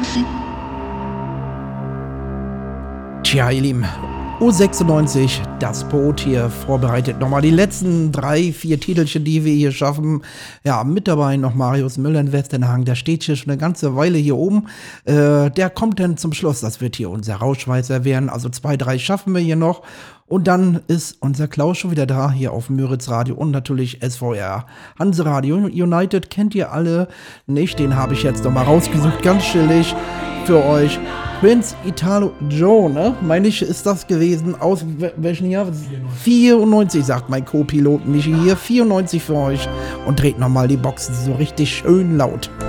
Tja, ihr Lieben, U96, das Boot hier vorbereitet. Nochmal die letzten 3, 4 Titelchen, die wir hier schaffen. Ja, mit dabei noch Marius Müller in Westernhagen. Der steht hier schon eine ganze Weile hier oben. Der kommt dann zum Schluss. Das wird hier unser Rauschweißer werden. Also 2, 3 schaffen wir hier noch. Und dann ist unser Klaus schon wieder da, hier auf Müritz Radio und natürlich SVR. Hanseradio United kennt ihr alle nicht. Den habe ich jetzt nochmal rausgesucht, ganz chillig für euch. Prince Italo Joe, ne? Meine ich, ist das gewesen. Aus welchem Jahr? 94, sagt mein Co-Pilot Michi hier. 94 für euch. Und dreht nochmal die Boxen so richtig schön laut.